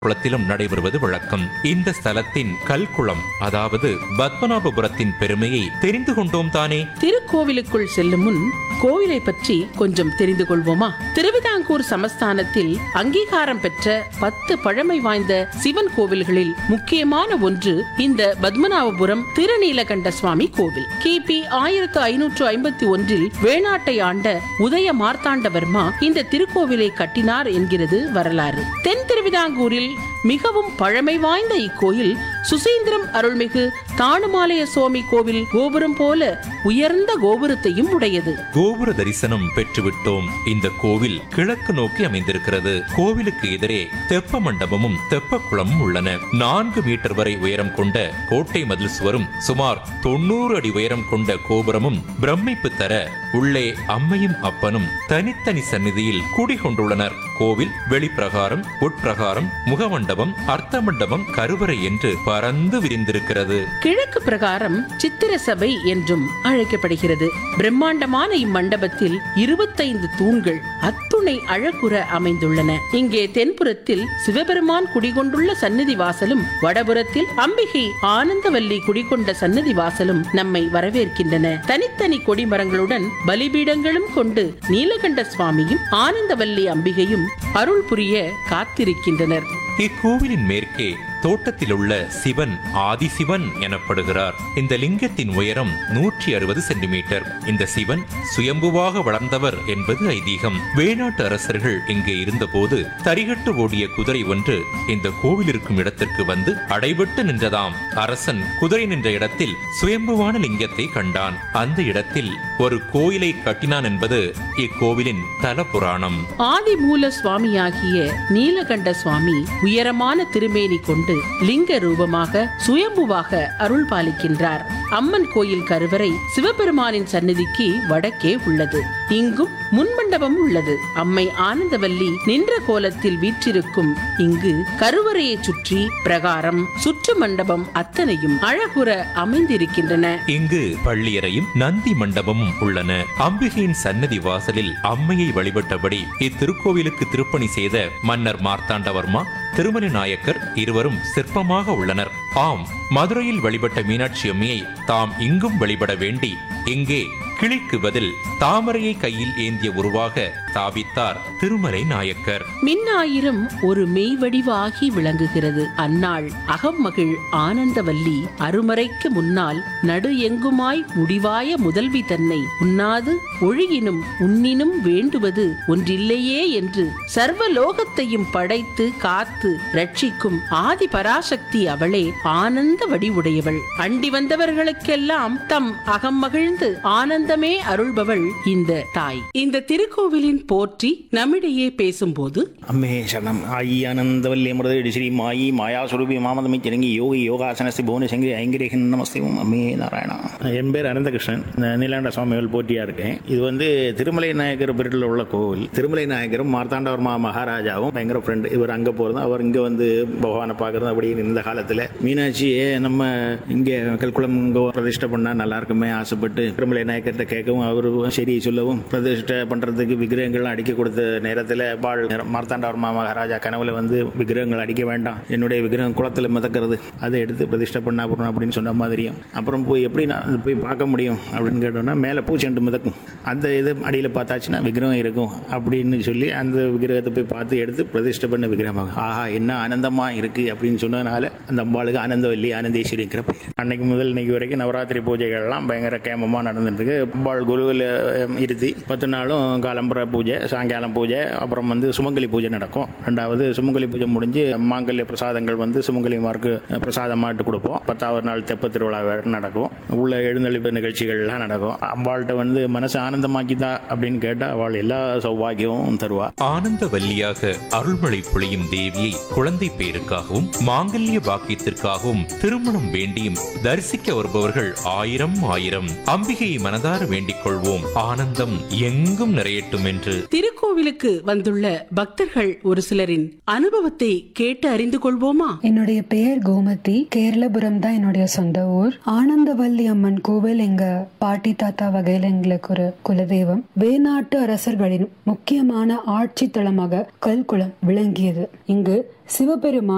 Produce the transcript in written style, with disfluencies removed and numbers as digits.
குளத்திலும் நடைபெறுவது வழக்கம். இந்த ஸ்தலத்தின் கல்குளம், அதாவது பத்மநாபபுரத்தின் பெருமையை தெரிந்து கொண்டோம் தானே. திருக்கோவிலுக்குள் செல்லும் முன் கோவிலை பற்றி கொஞ்சம் தெரிந்து கொள்வோமா? திருவிதாங்கூர் சமஸ்தானத்தில் அங்கீகாரம் பெற்ற 10 பழமை வாய்ந்த சிவன் கோவில்களில் முக்கியமான ஒன்று இந்த பத்மநாபபுரம் திருநீலகண்ட சுவாமி கோவில். கிபி 1551 வேணாட்டை ஆண்ட உதய மார்த்தாண்டவர்மா இந்த திருக்கோவிலை கட்டினார் என்கிறது வரலாறு. தென் திருவிதாங்கூரில் மிகவும் பழமை வாய்ந்த இக்கோயில் சுசீந்திரம் அருள்மிகு தானுமாலய சுவாமி கோவில் கோபுரம் போல உயர்ந்த கோபுரத்தையும் உடையது. கோபுர தரிசனம் பெற்றுவிட்டோம். இந்த கோவில் கிழக்கு நோக்கி அமைந்திருக்கிறது. கோவிலுக்கு எதிரே தெப்ப மண்டபமும் தெப்ப குளமும் உள்ளன. 4 மீட்டர் வரை உயரம் கொண்ட கோட்டை மதில் சுவரும் சுமார் 90 அடி உயரம் கொண்ட கோபுரமும் பிரமிப்பு தர உள்ளே அம்மையும் அப்பனும் தனித்தனி சந்நிதியில் கூடிக்கொண்டுள்ளனர். கோவில் வெளிப்பிரகாரம், உட்பிரகாரம், முகமண்டபம், அர்த்த மண்டபம், கருவறை என்று பறந்து விரிந்திருக்கிறது. கிழக்கு பிரகாரம் சித்திர சபை என்றும் அழைக்கப்படுகிறது. பிரம்மாண்டமான இம்மண்டபத்தில் 25 தூண்கள் அத்துணை அழகுற அமைந்துள்ளன. இங்கே தென்புறத்தில் சிவபெருமான் குடிகொண்டுள்ள சந்நிதி வாசலும், வடபுறத்தில் அம்பிகை ஆனந்தவல்லி குடிகொண்ட சந்நிதி வாசலும் நம்மை வரவேற்கின்றன. தனித்தனி கொடிமரங்களுடன் பலிபீடங்களும் கொண்டு நீலகண்ட சுவாமியும் ஆனந்தவல்லி அம்பிகையும் அருள் புரிய காத்திருக்கின்றனர். இக்கோவிலின் மேற்கே தோட்டத்தில் உள்ள சிவன் ஆதிசிவன் எனப்படுகிறார். இந்த லிங்கத்தின் உயரம் 160 சென்டிமீட்டர். இந்த சிவன் சுயம்புவாக வளர்ந்தவர் என்பது ஐதீகம். வேணாட்டு அரசர்கள் இங்கே இருந்தபோது தரிகட்டு ஓடிய குதிரை ஒன்று இந்த கோவில் இருக்கும் இடத்திற்கு வந்து அடைபட்டு நின்றதாம். அரசன் குதிரை நின்ற இடத்தில் சுயம்புவான லிங்கத்தை கண்டான். அந்த இடத்தில் ஒரு கோயிலை கட்டினான் என்பது இக்கோவிலின் தல புராணம். ஆதிமூல சுவாமியாகிய நீலகண்ட சுவாமி உயரமான திருமேனி கொண்டு லிங்க ரூபமாக சுயம்புவாக அருள் பாலிக்கின்றார். அம்மன் கோயில் கருவறை சிவபெருமானின் சந்நிதிக்கு வடக்கே உள்ளது. இங்கும் முன்மண்டபம் உள்ளது. அம்மை ஆனந்தவல்லி நின்ற கோலத்தில் வீற்றிருக்கும் இங்கு கருவறையை சுற்றி பிரகாரம், சுற்று மண்டபம் அத்தனையும் அழகுற அமைந்திருக்கின்றன. இங்கு பள்ளியறையும் நந்தி மண்டபமும் உள்ளன. அம்பிகையின் சன்னதி வாசலில் அம்மையை வழிபட்டபடி இத்திருக்கோவிலுக்கு திருப்பணி செய்த மன்னர் மார்த்தாண்டவர்மா, திருமலை நாயக்கர் இருவரும் சிற்பமாக உள்ளனர். ஆம், மதுரையில் வழிபட்ட மீனாட்சி அம்மையை தாம் இங்கும் வழிபட வேண்டி இங்கே கிளிக்கு பதில் தாமரையை கையில் ஏந்திய உருவாக தாவித்தார் திருமலை நாயக்கர். மின்னாயிரம் ஒரு மெய்வடிவாகி விளங்குகிறது. அந்நாள் அகம்மகிழ் ஆனந்தவல்லி அருமறைக்கு முன்னால் நடு எங்குமாய் முடிவாய முதல்வி தன்னை உண்ணாது ஒழுகினும் உன்னினும் வேண்டுவது ஒன்றில்லையே என்று சர்வலோகத்தையும் படைத்து காத்து ரட்சிக்கும் ஆதி பராசக்தி அவளே ஆனந்த வடிவுடையவள். அண்டி வந்தவர்களுக்கெல்லாம் தம் அகம் மகிழ்ந்து ஆனந்தமே அருள்பவள் இந்த தாய். இந்த திருக்கோவிலின் போற்றி நம்மிடையே பேசும்போது, அம்மே சரணம். ஆயி ஆனந்தவல்லி அமிர்த ஸ்ரீ மாயி மாயா சுரூபி மாமதமை சிறங்கி யோகி யோகாசனஸ்தி புவனசங்கரி ஐங்கரேகன் நமஸ்தேவம் அம்மே நாராயணா. என் பேர் அனந்தகிருஷ்ணன். நீலாண்ட சுவாமிகள் போட்டியா இருக்கேன். இது வந்து திருமலை நாயக்கர் பேரில் உள்ள கோவில். திருமலை நாயக்கரும் மார்த்தாண்டவர்மா மகாராஜாவும் பயங்கர ஃப்ரெண்டு. இவர் அங்கே போகிறது, அவர் இங்கே வந்து பகவானை பார்க்கறது. அப்படின்னு இந்த காலத்தில் மீனாட்சியே நம்ம இங்கே கல்குளம் பிரதிஷ்டை பண்ணால் நல்லா இருக்குமே ஆசைப்பட்டு திருமலை நாயக்கர்கிட்ட கேட்கவும் அவரு சரி சொல்லவும் பிரதிஷ்டை பண்றதுக்கு விக்கிரகங்கள் அடிக்க கொடுத்த நேரத்தில் மார்த்தாண்டவர்மா மகாராஜா கனவுல வந்து விக்கிரகங்கள் அடிக்க வேண்டாம், என்னுடைய விக்கிரகம் குளத்தில் மிதக்கிறது, அதை எடுத்து பிரதிஷ்டை பண்ணா போறோம் அப்படின்னு சொன்ன மாதிரியும். அப்புறம் போய் எப்படி நான் போய் பார்க்க முடியும் அப்படின்னு கேட்டோம்னா மேலே பூச்செண்டு மிதக்கும், அந்த இது அடியில் பார்த்தாச்சுன்னா விக்கிரகம் இருக்கும் அப்படின்னு சொல்லி அந்த விக்கிரகத்தை போய் பார்த்து எடுத்து பிரதிஷ்டை பண்ண விக்கிரகமாக ஆஹா என்ன ஆனந்தமா இருக்கு அப்படின்னு சொன்னதுனால அந்த அம்பாளுக்கு ஆனந்தவல்லி ஆனந்தேஸ்வரிங்கிற அன்னைக்கு முதல் இன்னைக்கு வரைக்கும் நவராத்திரி பூஜைகள்லாம் பயங்கர கேமமாக நடந்துட்டு இருக்கு. அம்பாள் குருவில் இருத்தி 10 நாளும் காலம்புற பூஜை, சாயங்காலம் பூஜை, அப்புறம் வந்து சுமங்கலி பூஜை நடக்கும். 2வது சுமங்கலி பூஜை முடிஞ்சு மாங்கல்ய பிரசாதங்கள் வந்து சுமங்கலிமாருக்கு பிரசாதமாட்டு கொடுப்போம். 10வது நாள் தெப்ப திருவிழா நடக்கும். உள்ள எழுந்தளிப்பு நிகழ்ச்சிகள்லாம் நடக்கும். அம்பாள்கிட்ட வந்து மனசு ஆனந்தமாக்கிதா அப்படின்னு கேட்டா அவள் எல்லா சௌபாகியமும் தருவா. ஆனந்தவல்லியாக அருள்மழை பொழியும் தேவியை குழந்தை பேருக்காகவும் மாங்கல்ய பாக்கியத்திற்காகவும் திருமணம் வேண்டியும் தரிசிக்க வருபவர்கள் ஆயிரம் அம்பிகையை மனதார வேண்டிக் கொள்வோம். ஆனந்தம் எங்கும் நிறையட்டும் என்று. திருக்கோவிலுக்கு வந்துள்ள பக்தர்கள் ஒரு சிலரின் அனுபவத்தை கேட்டு அறிந்து கொள்வோமா? என்னுடைய பெயர் கோமதி. கேரளபுரம் தான் என்னுடைய சொந்த ஊர். ஆனந்தவல்லி அம்மன் கோவில் எங்க பாட்டி தாத்தா வகையில எங்களுக்கு ஒரு குலதெய்வம். வேணாட்டு அரசர்களின் முக்கியமான ஆட்சி தளமாக கல்குளம் விளங்கியது. இங்கு சிவபெருமான்